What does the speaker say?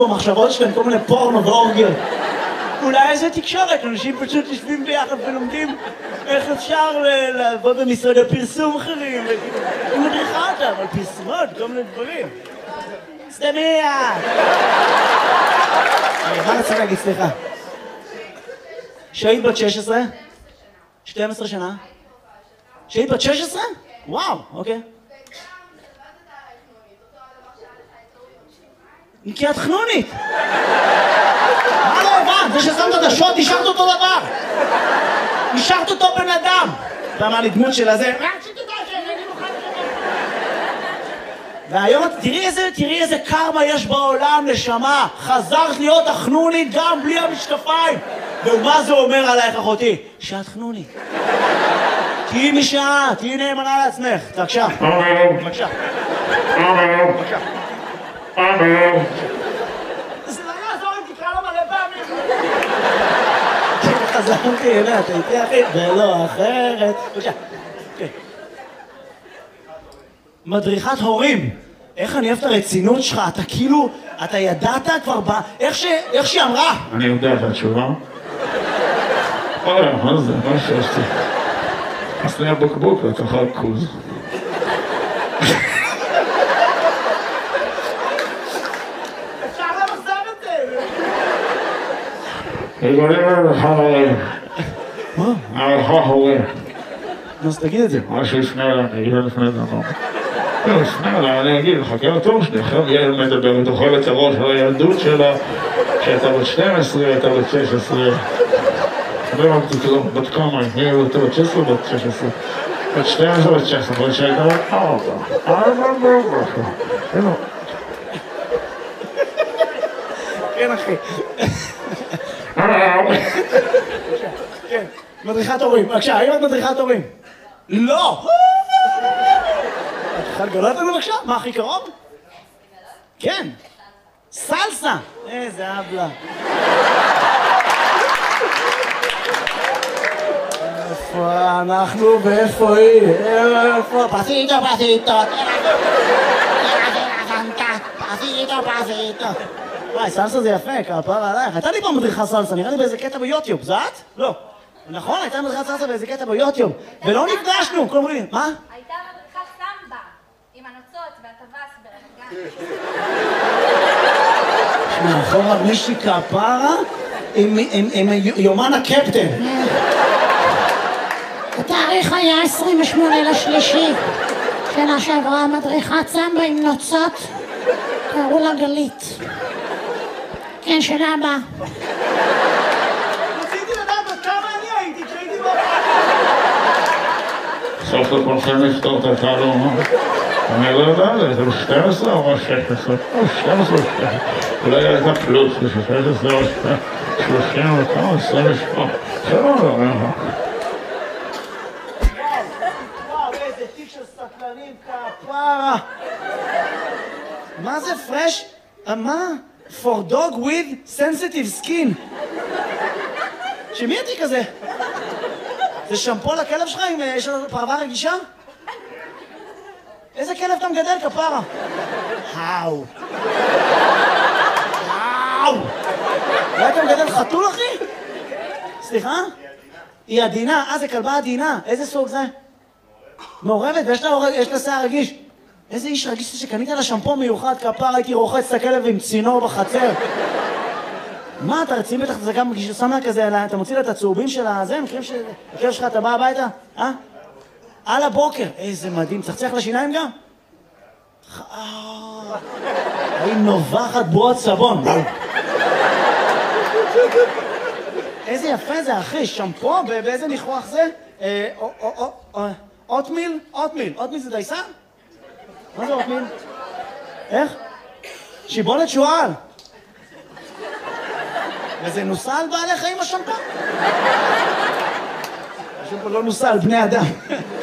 במחשבות שלהם, כל מיני פורנו ואורגיות. אולי איזה תקשורת, אנשים פשוט יושבים ביחד ולומדים איך אפשר לעבוד במשרדי פרסום אחרים, היא מדריכה אותם על פרסומות, כל מיני דברים. סתמיה! מה רציתי להגיד, סליחה? שהיית בת 16? 12 שנה? שהיית בת 16? וואו, אוקיי. כי את חנונית! מה לא הבנת? זה ששמת את השוט, נשארת אותו דבר! נשארת אותו בן אדם! אתה אמר לי דמות של הזה... והיום, תראי איזה קרמה יש בעולם, נשמה! חזרת להיות החנונית גם בלי המשקפיים! ומה זה אומר עלייך, אחותי? שאת חנונית. תהיי משעה, תהיי נאמנה לעצמך. בבקשה. בבקשה. בבקשה. זה לא יעזור אם תקרא לו מלא פעמים. חזרתי אליה, אתה איתי אחי, ולא אחרת. בבקשה. מדריכת הורים. איך אני אוהב את הרצינות שלך, אתה כאילו, אתה ידעת כבר איך שהיא אמרה. אני יודע את התשובה. אוי, מה זה? מה שעשתי? עשתי הבוקבוק לתוכל קוז. אפשר למחזר את זה. יגולים לך הורים. מה? לך הורים. אז תגיד את זה. מה שיפנה אליי, אני אגיד לפני דבר. לא, יפנה אליי, אני אגיד, חכה אותו שניכם, ילד מדבר, ותאכל את הראש על הילדות שלה, שהייתה בת 12, הייתה בת 16. לא אמרתי כלום, בת כמה, היא הייתה בת 16 בת 16. בת 12 בת 16, בת שהייתה בת 4. כן, אחי. כן, מדריכת הורים. בבקשה, האם את מדריכת הורים? לא! את יכולה לגלות לנו בבקשה? מה הכי קרוב? כן. סלסה! איזה אבלה. איפה אנחנו ואיפה היא? איפה? פסיטו, פסיטו. פסיטו. וואי, סלסה זה יפה, כפרה עלייך. הייתה לי פעם מדריכה סלסה, נראה לי באיזה קטע ביוטיוב, זה את? לא. נכון, הייתה מדריכת סלסה באיזה קטע ביוטיוב. ולא נפגשנו, כל אומרים, מה? הייתה מדריכת סמבה, עם הנוצות והטווס ברמת גן. מאחורה מישהי כפרה עם יומן הקפטן. התאריך היה 28/3. שנה שעברה מדריכת סמבה עם נוצות, קראו לה גלית. כן, שנה הבאה. רציתי לדעת עד כמה אני הייתי, כשהייתי בבית. סוף סוף הולכים לפתור את התעלום. אני לא יודע, זה 12 או 16? 12 או 16. אולי הייתה פלוס, 16 או 30 וכמה, 28. זה לא דבר. וואו, איזה תיק של סטלנים כפרה. מה זה פרש? מה? For dog with sensitive skin. שמי התיק הזה? זה שמפו לכלב שלך אם יש לו פרווה רגישה? איזה כלב אתה מגדל כפרה? האו. האו. אולי אתה מגדל חתול אחי? סליחה? היא עדינה. זה כלבה עדינה. איזה סוג זה? מעורבת ויש לה שיער רגיש. איזה איש רגיש שקנית לה שמפו מיוחד כפרה, הייתי רוחץ את הכלב עם צינור בחצר. מה, אתה רציני בטח, זה גם כששם לה כזה, אתה מוציא לה את הצהובים של הזה, מכירים שהכלב שלך, אתה בא הביתה? על הבוקר. איזה מדהים, צחצח לשיניים גם? היא נובחת בועות סבון. איזה יפה זה, אחי, שמפו, באיזה ניחוח זה? אוטמיל? אוטמיל זה דייסה? מה זה אוטמיל? איך? שיבולת שועל. וזה נוסע על בעלי חיים השמפו? השמפו לא נוסע על בני אדם.